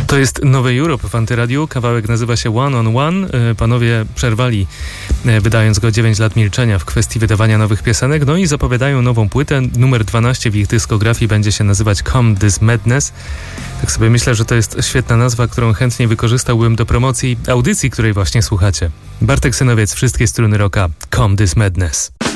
To jest Nowy Europe w Antyradiu. Kawałek nazywa się One on One. Panowie przerwali, wydając go 9 lat milczenia w kwestii wydawania nowych piosenek. No i zapowiadają nową płytę. Numer 12 w ich dyskografii będzie się nazywać Come This Madness. Tak sobie myślę, że to jest świetna nazwa, którą chętnie wykorzystałbym do promocji audycji, której właśnie słuchacie. Bartek Synowiec, Wszystkie struny rocka. Come This Madness.